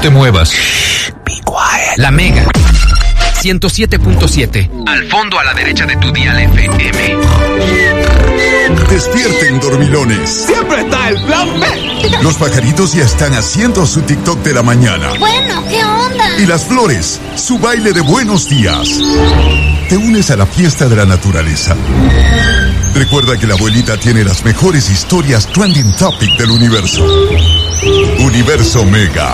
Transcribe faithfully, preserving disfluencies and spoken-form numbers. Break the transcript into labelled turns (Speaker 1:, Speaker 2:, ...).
Speaker 1: te muevas.
Speaker 2: Be quiet.
Speaker 3: La Mega ciento siete punto siete. Al fondo a la derecha de tu dial F M.
Speaker 4: Despierten, dormilones.
Speaker 2: Siempre está el plan B.
Speaker 4: Los pajaritos ya están haciendo su TikTok de la mañana.
Speaker 5: Bueno, ¿qué onda?
Speaker 4: Y las flores, su baile de buenos días. Te unes a la fiesta de la naturaleza. Recuerda que la abuelita tiene las mejores historias trending topic del universo. Universo Mega.